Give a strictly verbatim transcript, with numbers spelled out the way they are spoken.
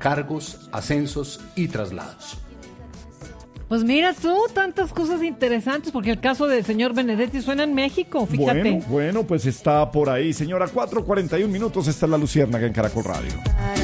cargos, ascensos y traslados. Pues mira tú, tantas cosas interesantes, porque el caso del señor Benedetti suena en México, fíjate. Bueno, bueno, pues está por ahí. Señora, cuatro cuarenta y un minutos, esta es La Luciérnaga en Caracol Radio.